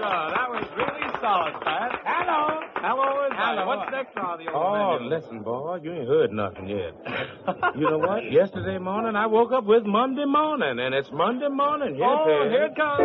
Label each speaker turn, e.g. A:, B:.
A: That was really solid, Pat.
B: Hello.
A: Hello, everybody.
B: Hello.
A: What's next on the old
C: Oh,
A: menu?
C: listen, boy, you ain't heard nothing yet. You know what? Yesterday morning, I woke up with Monday morning, and it's Monday morning. Here it
A: Oh,
C: is.
A: here it comes.